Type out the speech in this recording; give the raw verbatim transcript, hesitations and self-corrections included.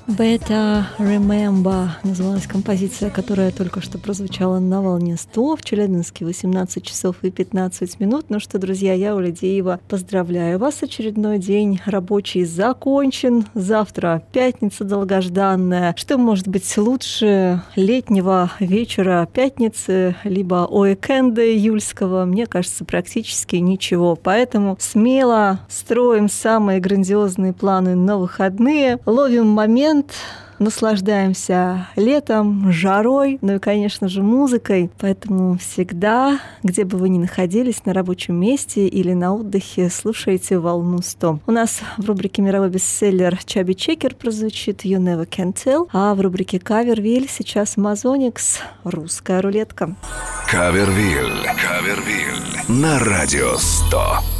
Better Remember называлась композиция, которая только что прозвучала на волне сто в Челябинске, восемнадцать часов и пятнадцать минут. Ну что, друзья, я, Оля Деева, поздравляю вас. Очередной день рабочий закончен. Завтра пятница долгожданная. Что может быть лучше летнего вечера пятницы, либо уикенда июльского? Мне кажется, практически ничего. Поэтому смело строим самые грандиозные планы на выходные, ловим момент, наслаждаемся летом, жарой, ну и, конечно же, музыкой. Поэтому всегда, где бы вы ни находились, на рабочем месте или на отдыхе, слушайте «Волну сто». У нас в рубрике «Мировой бестселлер» Чаби Чекер прозвучит «You Never Can Tell», а в рубрике «Кавервиль» сейчас Amazonix «Русская рулетка». Кавервиль. Кавервиль. На радио сто.